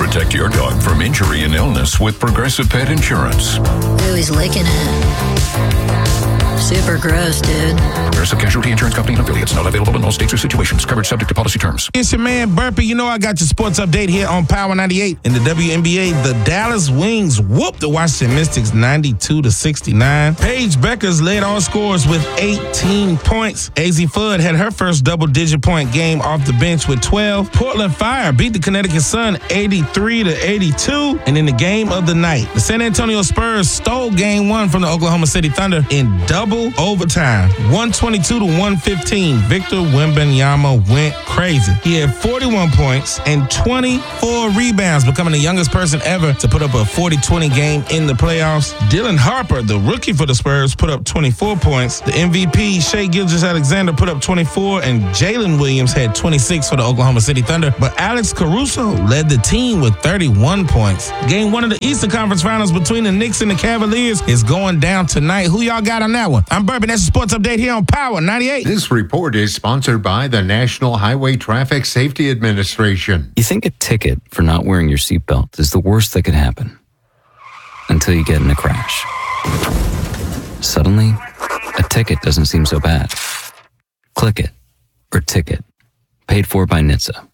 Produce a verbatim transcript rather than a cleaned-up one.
Protect your dog from injury and illness with Progressive Pet Insurance. Ooh, he's licking it. Super gross, dude. Progressive Casualty Insurance Company and affiliates. Not available in all states or situations. Coverage subject to policy terms. It's your man, Burpee. You know I got your sports update here on Power ninety-eight. In the W N B A, the Dallas Wings whooped the Washington Mystics ninety-two to sixty-nine. Paige Beckers led all scorers with eighteen points. A Z Fudd had her first double-digit point game off the bench with twelve. Portland Fire beat the Connecticut Sun eighty-three to eighty-two. And in the game of the night, the San Antonio Spurs stole game one from the Oklahoma City Thunder in double overtime. one twenty-two to one fifteen. Victor Wembanyama went crazy. He had forty-one points and twenty-four rebounds, becoming the youngest person ever to put up a forty twenty game in the playoffs. Dylan Harper, the rookie for the Spurs, put up twenty-four points. The M V P, Shai Gilgeous-Alexander, put up twenty-four, and Jalen Williams had twenty-six for the Oklahoma City Thunder. But Alex Caruso led the team with thirty-one points. Game one of the Eastern Conference Finals between the Knicks and the Cavaliers is going down tonight. Who y'all got on that one? I'm Burpee. That's the sports update here on Power ninety-eight. This report is sponsored by the National Highway Traffic Safety Administration. You think a ticket for not wearing your seatbelt is the worst that could happen until you get in a crash. Suddenly, a ticket doesn't seem so bad. Click it or ticket. Paid for by N H T S A.